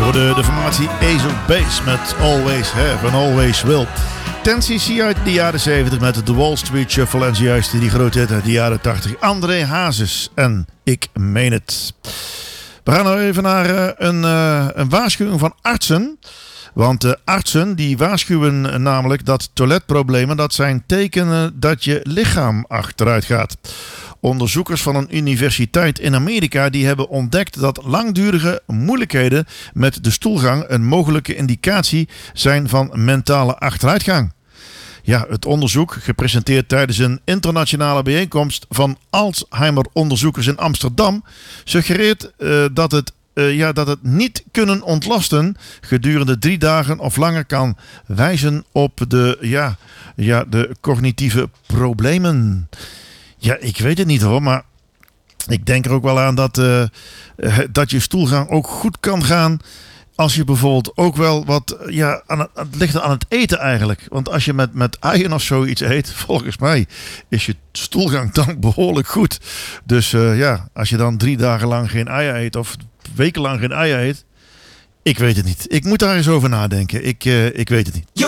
De formatie Ace of Base met Always Have and Always Will. 10cc uit de jaren 70 met de Wall Street Shuffle en zojuist die grote hit uit de jaren 80. André Hazes en Ik Meen Het. We gaan nou even naar een waarschuwing van artsen. Want artsen die waarschuwen namelijk dat toiletproblemen dat zijn tekenen dat je lichaam achteruit gaat. Onderzoekers van een universiteit in Amerika die hebben ontdekt dat langdurige moeilijkheden met de stoelgang een mogelijke indicatie zijn van mentale achteruitgang. Ja, het onderzoek, gepresenteerd tijdens een internationale bijeenkomst van Alzheimer-onderzoekers in Amsterdam, suggereert dat het niet kunnen ontlasten gedurende 3 dagen of langer kan wijzen op de cognitieve problemen. Ja, ik weet het niet hoor, maar ik denk er ook wel aan dat je stoelgang ook goed kan gaan als je bijvoorbeeld ook wel wat, het ligt aan het eten eigenlijk. Want als je met eieren of zoiets eet, volgens mij is je stoelgang dan behoorlijk goed. Dus als je dan 3 dagen lang geen eieren eet of wekenlang geen eieren eet, ik weet het niet. Ik moet daar eens over nadenken. Ik weet het niet.